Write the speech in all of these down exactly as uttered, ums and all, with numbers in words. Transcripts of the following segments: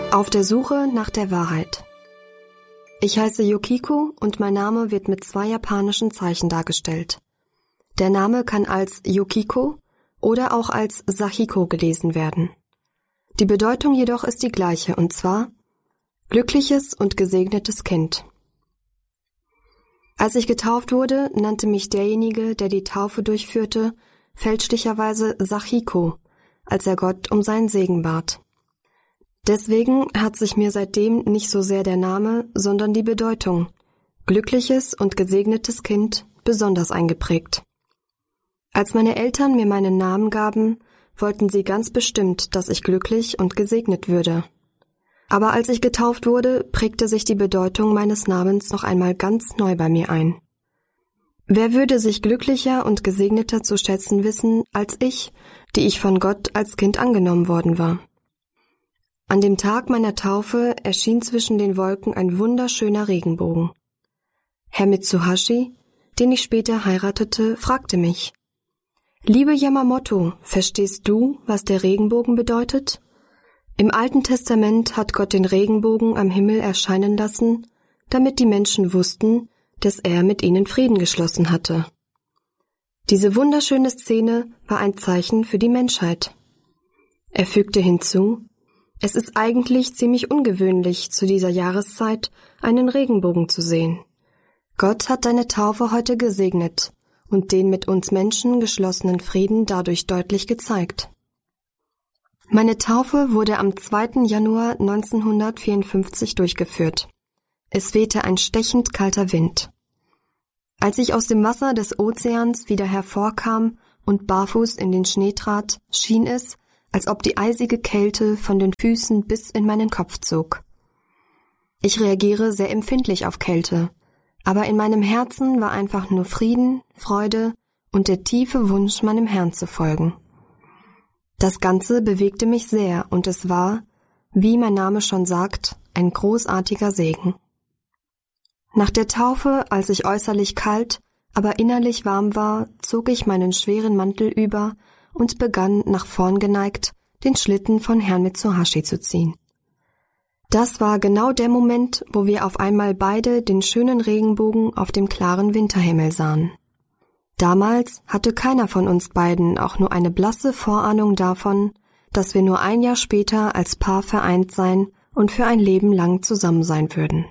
Auf der Suche nach der Wahrheit. Ich heiße Yukiko und mein Name wird mit zwei japanischen Zeichen dargestellt. Der Name kann als Yukiko oder auch als Sachiko gelesen werden. Die Bedeutung jedoch ist die gleiche, und zwar glückliches und gesegnetes Kind. Als ich getauft wurde, nannte mich derjenige, der die Taufe durchführte, fälschlicherweise Sachiko, als er Gott um seinen Segen bat. Deswegen hat sich mir seitdem nicht so sehr der Name, sondern die Bedeutung glückliches und gesegnetes Kind besonders eingeprägt. Als meine Eltern mir meinen Namen gaben, wollten sie ganz bestimmt, dass ich glücklich und gesegnet würde. Aber als ich getauft wurde, prägte sich die Bedeutung meines Namens noch einmal ganz neu bei mir ein. Wer würde sich glücklicher und gesegneter zu schätzen wissen als ich, die ich von Gott als Kind angenommen worden war? An dem Tag meiner Taufe erschien zwischen den Wolken ein wunderschöner Regenbogen. Herr Mitsuhashi, den ich später heiratete, fragte mich: »Liebe Yamamoto, verstehst du, was der Regenbogen bedeutet? Im Alten Testament hat Gott den Regenbogen am Himmel erscheinen lassen, damit die Menschen wussten, dass er mit ihnen Frieden geschlossen hatte. Diese wunderschöne Szene war ein Zeichen für die Menschheit.« Er fügte hinzu: »Es ist eigentlich ziemlich ungewöhnlich, zu dieser Jahreszeit einen Regenbogen zu sehen. Gott hat deine Taufe heute gesegnet und den mit uns Menschen geschlossenen Frieden dadurch deutlich gezeigt.« Meine Taufe wurde am zweiten Januar neunzehnhundertvierundfünfzig durchgeführt. Es wehte ein stechend kalter Wind. Als ich aus dem Wasser des Ozeans wieder hervorkam und barfuß in den Schnee trat, schien es, als ob die eisige Kälte von den Füßen bis in meinen Kopf zog. Ich reagiere sehr empfindlich auf Kälte, aber in meinem Herzen war einfach nur Frieden, Freude und der tiefe Wunsch, meinem Herrn zu folgen. Das Ganze bewegte mich sehr und es war, wie mein Name schon sagt, ein großartiger Segen. Nach der Taufe, als ich äußerlich kalt, aber innerlich warm war, zog ich meinen schweren Mantel über und begann, nach vorn geneigt, den Schlitten von Herrn Mitsuhashi zu ziehen. Das war genau der Moment, wo wir auf einmal beide den schönen Regenbogen auf dem klaren Winterhimmel sahen. Damals hatte keiner von uns beiden auch nur eine blasse Vorahnung davon, dass wir nur ein Jahr später als Paar vereint sein und für ein Leben lang zusammen sein würden.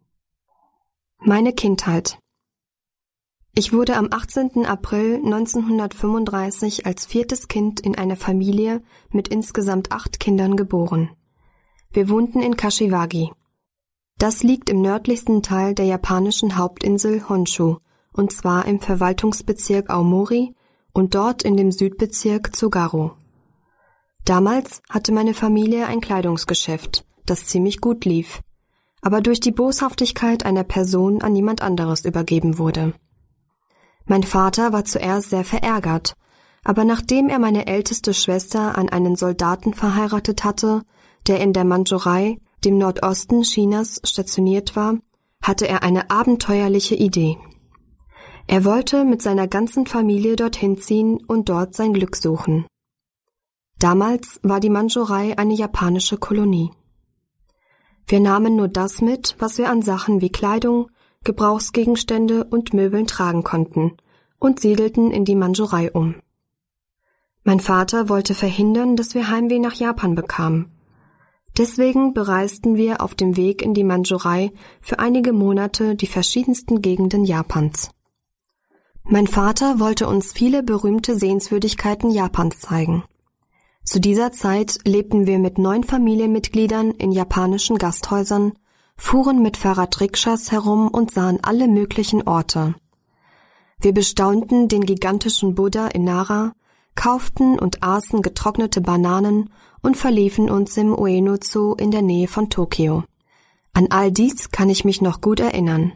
Meine Kindheit. Ich wurde am achtzehnten April neunzehnhundertfünfunddreißig als viertes Kind in einer Familie mit insgesamt acht Kindern geboren. Wir wohnten in Kashiwagi. Das liegt im nördlichsten Teil der japanischen Hauptinsel Honshu, und zwar im Verwaltungsbezirk Aomori und dort in dem Südbezirk Tsugaru. Damals hatte meine Familie ein Kleidungsgeschäft, das ziemlich gut lief, aber durch die Boshaftigkeit einer Person an jemand anderes übergeben wurde. Mein Vater war zuerst sehr verärgert, aber nachdem er meine älteste Schwester an einen Soldaten verheiratet hatte, der in der Mandschurei, dem Nordosten Chinas, stationiert war, hatte er eine abenteuerliche Idee. Er wollte mit seiner ganzen Familie dorthin ziehen und dort sein Glück suchen. Damals war die Mandschurei eine japanische Kolonie. Wir nahmen nur das mit, was wir an Sachen wie Kleidung, Gebrauchsgegenstände und Möbeln tragen konnten und siedelten in die Mandschurei um. Mein Vater wollte verhindern, dass wir Heimweh nach Japan bekamen. Deswegen bereisten wir auf dem Weg in die Mandschurei für einige Monate die verschiedensten Gegenden Japans. Mein Vater wollte uns viele berühmte Sehenswürdigkeiten Japans zeigen. Zu dieser Zeit lebten wir mit neun Familienmitgliedern in japanischen Gasthäusern, fuhren mit Fahrradrikschas herum und sahen alle möglichen Orte. Wir bestaunten den gigantischen Buddha in Nara, kauften und aßen getrocknete Bananen und verliefen uns im Ueno-Zoo in der Nähe von Tokio. An all dies kann ich mich noch gut erinnern.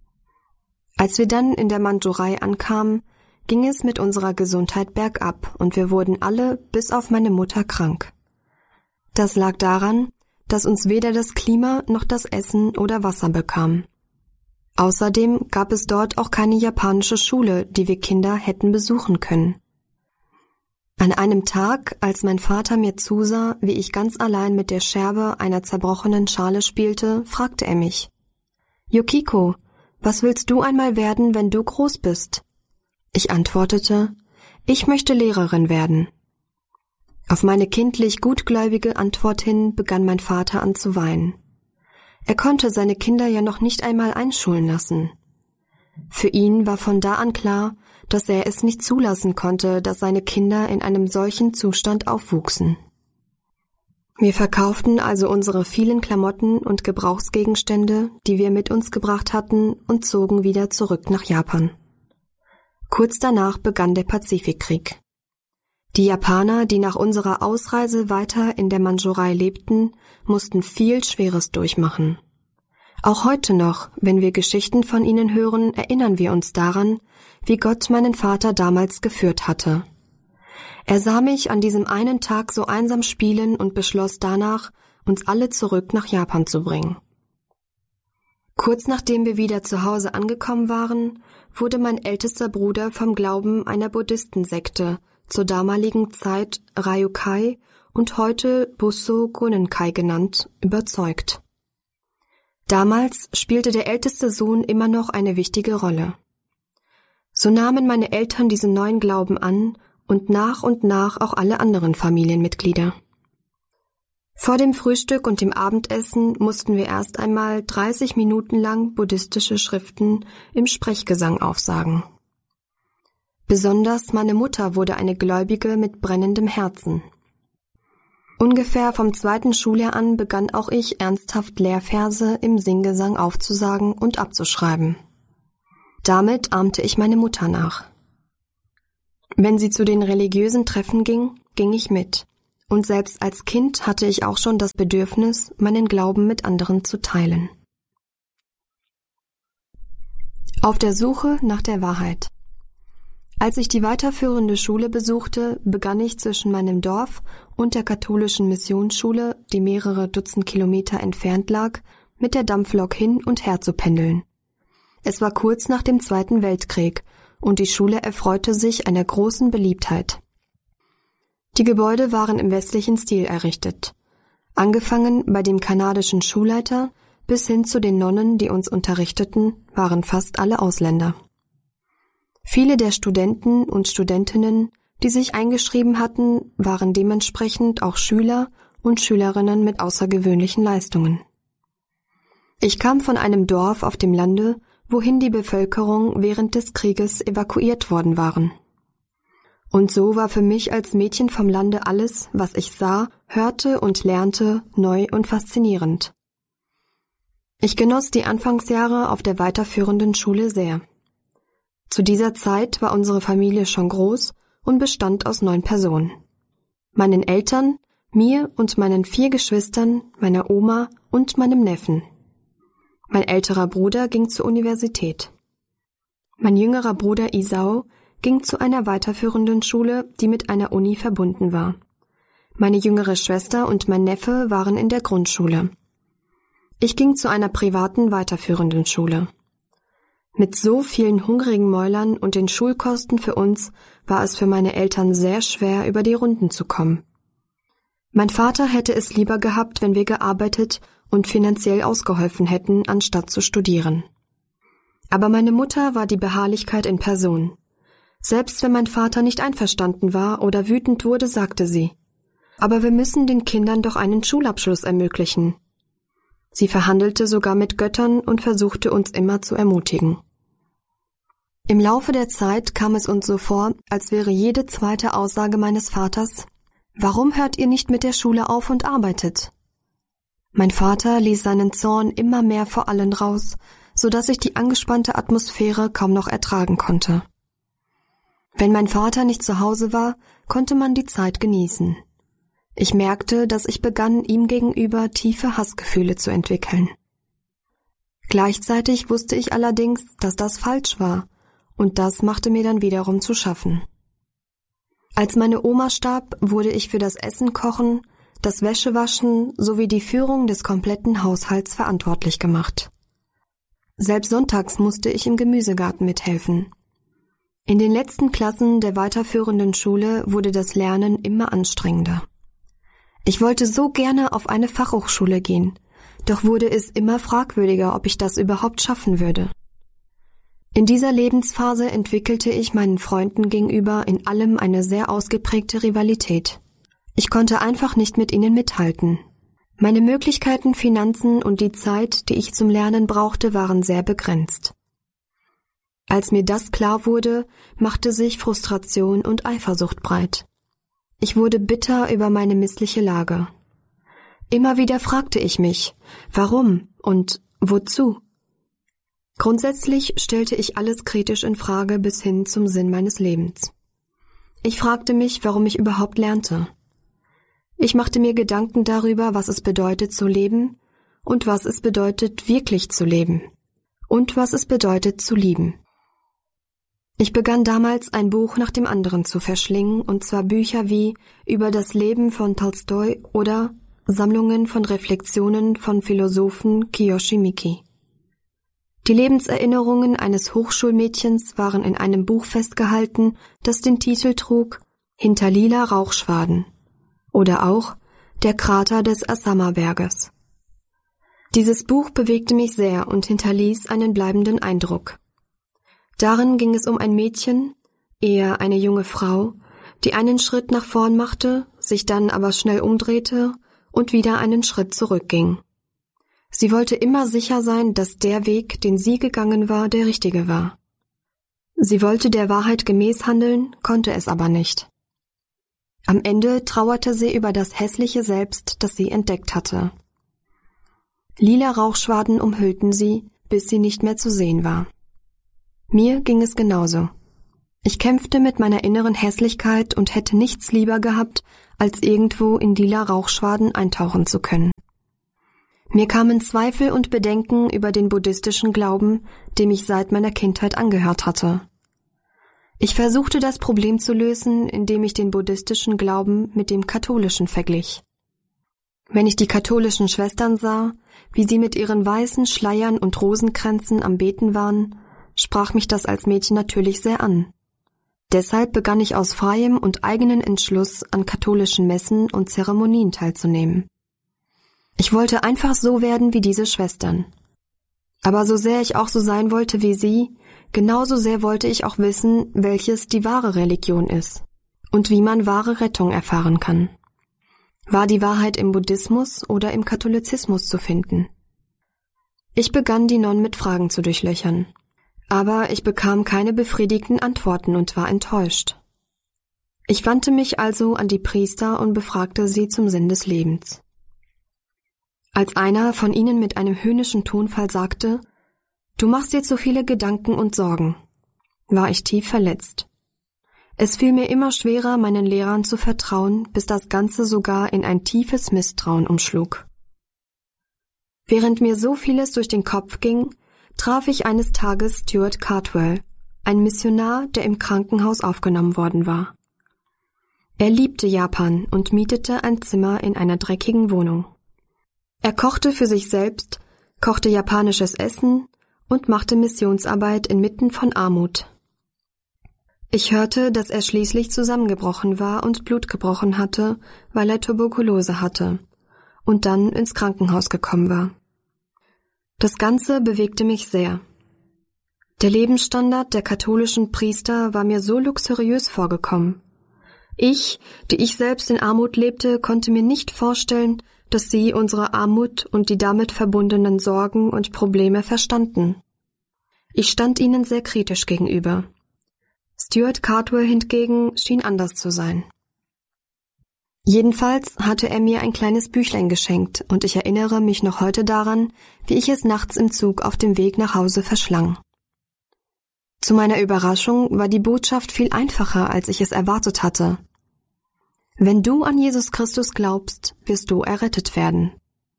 Als wir dann in der Mandschurei ankamen, ging es mit unserer Gesundheit bergab und wir wurden alle, bis auf meine Mutter, krank. Das lag daran, dass uns weder das Klima noch das Essen oder Wasser bekam. Außerdem gab es dort auch keine japanische Schule, die wir Kinder hätten besuchen können. An einem Tag, als mein Vater mir zusah, wie ich ganz allein mit der Scherbe einer zerbrochenen Schale spielte, fragte er mich: »Yukiko, was willst du einmal werden, wenn du groß bist?« Ich antwortete: »Ich möchte Lehrerin werden.« Auf meine kindlich gutgläubige Antwort hin begann mein Vater an zu weinen. Er konnte seine Kinder ja noch nicht einmal einschulen lassen. Für ihn war von da an klar, dass er es nicht zulassen konnte, dass seine Kinder in einem solchen Zustand aufwuchsen. Wir verkauften also unsere vielen Klamotten und Gebrauchsgegenstände, die wir mit uns gebracht hatten, und zogen wieder zurück nach Japan. Kurz danach begann der Pazifikkrieg. Die Japaner, die nach unserer Ausreise weiter in der Mandschurei lebten, mussten viel Schweres durchmachen. Auch heute noch, wenn wir Geschichten von ihnen hören, erinnern wir uns daran, wie Gott meinen Vater damals geführt hatte. Er sah mich an diesem einen Tag so einsam spielen und beschloss danach, uns alle zurück nach Japan zu bringen. Kurz nachdem wir wieder zu Hause angekommen waren, wurde mein ältester Bruder vom Glauben einer Buddhistensekte, zur damaligen Zeit Ryukai und heute Busso Gonenkai genannt, überzeugt. Damals spielte der älteste Sohn immer noch eine wichtige Rolle. So nahmen meine Eltern diesen neuen Glauben an und nach und nach auch alle anderen Familienmitglieder. Vor dem Frühstück und dem Abendessen mussten wir erst einmal dreißig Minuten lang buddhistische Schriften im Sprechgesang aufsagen. Besonders meine Mutter wurde eine Gläubige mit brennendem Herzen. Ungefähr vom zweiten Schuljahr an begann auch ich ernsthaft Lehrverse im Singgesang aufzusagen und abzuschreiben. Damit ahmte ich meine Mutter nach. Wenn sie zu den religiösen Treffen ging, ging ich mit, und selbst als Kind hatte ich auch schon das Bedürfnis, meinen Glauben mit anderen zu teilen. Auf der Suche nach der Wahrheit. Als ich die weiterführende Schule besuchte, begann ich zwischen meinem Dorf und der katholischen Missionsschule, die mehrere Dutzend Kilometer entfernt lag, mit der Dampflok hin und her zu pendeln. Es war kurz nach dem Zweiten Weltkrieg und die Schule erfreute sich einer großen Beliebtheit. Die Gebäude waren im westlichen Stil errichtet. Angefangen bei dem kanadischen Schulleiter bis hin zu den Nonnen, die uns unterrichteten, waren fast alle Ausländer. Viele der Studenten und Studentinnen, die sich eingeschrieben hatten, waren dementsprechend auch Schüler und Schülerinnen mit außergewöhnlichen Leistungen. Ich kam von einem Dorf auf dem Lande, wohin die Bevölkerung während des Krieges evakuiert worden waren. Und so war für mich als Mädchen vom Lande alles, was ich sah, hörte und lernte, neu und faszinierend. Ich genoss die Anfangsjahre auf der weiterführenden Schule sehr. Zu dieser Zeit war unsere Familie schon groß und bestand aus neun Personen. Meinen Eltern, mir und meinen vier Geschwistern, meiner Oma und meinem Neffen. Mein älterer Bruder ging zur Universität. Mein jüngerer Bruder Isao ging zu einer weiterführenden Schule, die mit einer Uni verbunden war. Meine jüngere Schwester und mein Neffe waren in der Grundschule. Ich ging zu einer privaten weiterführenden Schule. Mit so vielen hungrigen Mäulern und den Schulkosten für uns war es für meine Eltern sehr schwer, über die Runden zu kommen. Mein Vater hätte es lieber gehabt, wenn wir gearbeitet und finanziell ausgeholfen hätten, anstatt zu studieren. Aber meine Mutter war die Beharrlichkeit in Person. Selbst wenn mein Vater nicht einverstanden war oder wütend wurde, sagte sie: »Aber wir müssen den Kindern doch einen Schulabschluss ermöglichen.« Sie verhandelte sogar mit Göttern und versuchte uns immer zu ermutigen. Im Laufe der Zeit kam es uns so vor, als wäre jede zweite Aussage meines Vaters: »Warum hört ihr nicht mit der Schule auf und arbeitet?« Mein Vater ließ seinen Zorn immer mehr vor allen raus, so dass ich die angespannte Atmosphäre kaum noch ertragen konnte. Wenn mein Vater nicht zu Hause war, konnte man die Zeit genießen. Ich merkte, dass ich begann, ihm gegenüber tiefe Hassgefühle zu entwickeln. Gleichzeitig wusste ich allerdings, dass das falsch war, und das machte mir dann wiederum zu schaffen. Als meine Oma starb, wurde ich für das Essen kochen, das Wäschewaschen sowie die Führung des kompletten Haushalts verantwortlich gemacht. Selbst sonntags musste ich im Gemüsegarten mithelfen. In den letzten Klassen der weiterführenden Schule wurde das Lernen immer anstrengender. Ich wollte so gerne auf eine Fachhochschule gehen, doch wurde es immer fragwürdiger, ob ich das überhaupt schaffen würde. In dieser Lebensphase entwickelte ich meinen Freunden gegenüber in allem eine sehr ausgeprägte Rivalität. Ich konnte einfach nicht mit ihnen mithalten. Meine Möglichkeiten, Finanzen und die Zeit, die ich zum Lernen brauchte, waren sehr begrenzt. Als mir das klar wurde, machte sich Frustration und Eifersucht breit. Ich wurde bitter über meine missliche Lage. Immer wieder fragte ich mich, warum und wozu? Grundsätzlich stellte ich alles kritisch in Frage bis hin zum Sinn meines Lebens. Ich fragte mich, warum ich überhaupt lernte. Ich machte mir Gedanken darüber, was es bedeutet zu leben und was es bedeutet, wirklich zu leben und was es bedeutet zu lieben. Ich begann damals ein Buch nach dem anderen zu verschlingen, und zwar Bücher wie über das Leben von Tolstoi oder Sammlungen von Reflexionen von Philosophen Kiyoshi Miki. Die Lebenserinnerungen eines Hochschulmädchens waren in einem Buch festgehalten, das den Titel trug »Hinter lila Rauchschwaden« oder auch »Der Krater des Asama-Berges«. Dieses Buch bewegte mich sehr und hinterließ einen bleibenden Eindruck. Darin ging es um ein Mädchen, eher eine junge Frau, die einen Schritt nach vorn machte, sich dann aber schnell umdrehte und wieder einen Schritt zurückging. Sie wollte immer sicher sein, dass der Weg, den sie gegangen war, der richtige war. Sie wollte der Wahrheit gemäß handeln, konnte es aber nicht. Am Ende trauerte sie über das hässliche Selbst, das sie entdeckt hatte. Lila Rauchschwaden umhüllten sie, bis sie nicht mehr zu sehen war. Mir ging es genauso. Ich kämpfte mit meiner inneren Hässlichkeit und hätte nichts lieber gehabt, als irgendwo in lila Rauchschwaden eintauchen zu können. Mir kamen Zweifel und Bedenken über den buddhistischen Glauben, dem ich seit meiner Kindheit angehört hatte. Ich versuchte das Problem zu lösen, indem ich den buddhistischen Glauben mit dem katholischen verglich. Wenn ich die katholischen Schwestern sah, wie sie mit ihren weißen Schleiern und Rosenkränzen am Beten waren, sprach mich das als Mädchen natürlich sehr an. Deshalb begann ich aus freiem und eigenen Entschluss an katholischen Messen und Zeremonien teilzunehmen. Ich wollte einfach so werden wie diese Schwestern. Aber so sehr ich auch so sein wollte wie sie, genauso sehr wollte ich auch wissen, welches die wahre Religion ist und wie man wahre Rettung erfahren kann. War die Wahrheit im Buddhismus oder im Katholizismus zu finden? Ich begann, die Nonnen mit Fragen zu durchlöchern. Aber ich bekam keine befriedigenden Antworten und war enttäuscht. Ich wandte mich also an die Priester und befragte sie zum Sinn des Lebens. Als einer von ihnen mit einem höhnischen Tonfall sagte, »Du machst dir zu viele Gedanken und Sorgen«, war ich tief verletzt. Es fiel mir immer schwerer, meinen Lehrern zu vertrauen, bis das Ganze sogar in ein tiefes Misstrauen umschlug. Während mir so vieles durch den Kopf ging, traf ich eines Tages Stuart Cardwell, ein Missionar, der im Krankenhaus aufgenommen worden war. Er liebte Japan und mietete ein Zimmer in einer dreckigen Wohnung. Er kochte für sich selbst, kochte japanisches Essen und machte Missionsarbeit inmitten von Armut. Ich hörte, dass er schließlich zusammengebrochen war und Blut gebrochen hatte, weil er Tuberkulose hatte und dann ins Krankenhaus gekommen war. Das Ganze bewegte mich sehr. Der Lebensstandard der katholischen Priester war mir so luxuriös vorgekommen. Ich, die ich selbst in Armut lebte, konnte mir nicht vorstellen, dass sie unsere Armut und die damit verbundenen Sorgen und Probleme verstanden. Ich stand ihnen sehr kritisch gegenüber. Stuart Cardwell hingegen schien anders zu sein. Jedenfalls hatte er mir ein kleines Büchlein geschenkt und ich erinnere mich noch heute daran, wie ich es nachts im Zug auf dem Weg nach Hause verschlang. Zu meiner Überraschung war die Botschaft viel einfacher, als ich es erwartet hatte. Wenn du an Jesus Christus glaubst, wirst du errettet werden.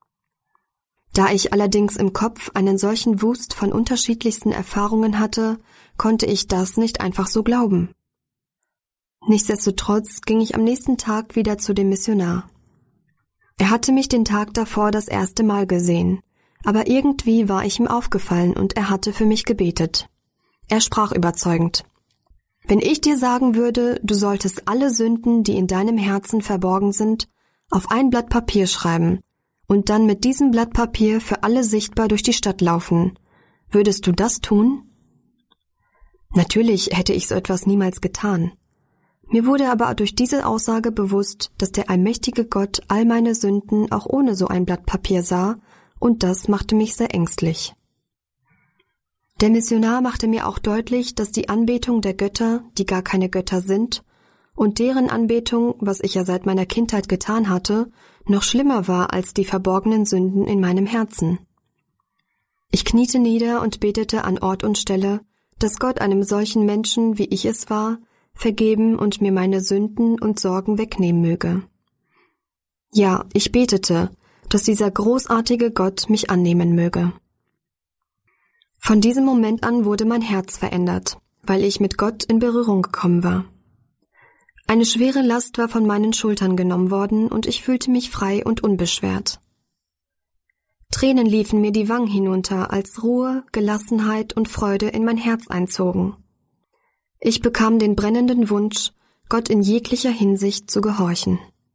Da ich allerdings im Kopf einen solchen Wust von unterschiedlichsten Erfahrungen hatte, konnte ich das nicht einfach so glauben. Nichtsdestotrotz ging ich am nächsten Tag wieder zu dem Missionar. Er hatte mich den Tag davor das erste Mal gesehen, aber irgendwie war ich ihm aufgefallen und er hatte für mich gebetet. Er sprach überzeugend. Wenn ich dir sagen würde, du solltest alle Sünden, die in deinem Herzen verborgen sind, auf ein Blatt Papier schreiben und dann mit diesem Blatt Papier für alle sichtbar durch die Stadt laufen, würdest du das tun? Natürlich hätte ich so etwas niemals getan. Mir wurde aber durch diese Aussage bewusst, dass der allmächtige Gott all meine Sünden auch ohne so ein Blatt Papier sah, und das machte mich sehr ängstlich. Der Missionar machte mir auch deutlich, dass die Anbetung der Götter, die gar keine Götter sind, und deren Anbetung, was ich ja seit meiner Kindheit getan hatte, noch schlimmer war als die verborgenen Sünden in meinem Herzen. Ich kniete nieder und betete an Ort und Stelle, dass Gott einem solchen Menschen, wie ich es war, vergeben und mir meine Sünden und Sorgen wegnehmen möge. Ja, ich betete, dass dieser großartige Gott mich annehmen möge. Von diesem Moment an wurde mein Herz verändert, weil ich mit Gott in Berührung gekommen war. Eine schwere Last war von meinen Schultern genommen worden und ich fühlte mich frei und unbeschwert. Tränen liefen mir die Wangen hinunter, als Ruhe, Gelassenheit und Freude in mein Herz einzogen. Ich bekam den brennenden Wunsch, Gott in jeglicher Hinsicht zu gehorchen.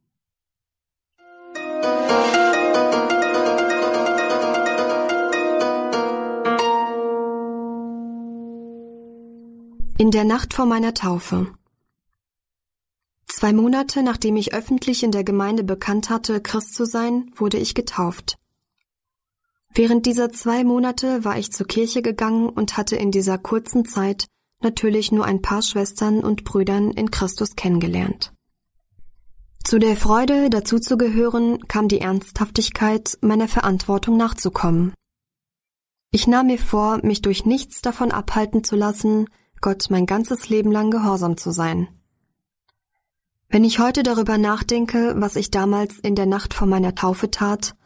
In der Nacht vor meiner Taufe. Zwei Monate nachdem ich öffentlich in der Gemeinde bekannt hatte, Christ zu sein, wurde ich getauft. Während dieser zwei Monate war ich zur Kirche gegangen und hatte in dieser kurzen Zeit natürlich nur ein paar Schwestern und Brüdern in Christus kennengelernt. Zu der Freude, dazuzugehören, kam die Ernsthaftigkeit, meiner Verantwortung nachzukommen. Ich nahm mir vor, mich durch nichts davon abhalten zu lassen, Gott mein ganzes Leben lang gehorsam zu sein. Wenn ich heute darüber nachdenke, was ich damals in der Nacht vor meiner Taufe tat,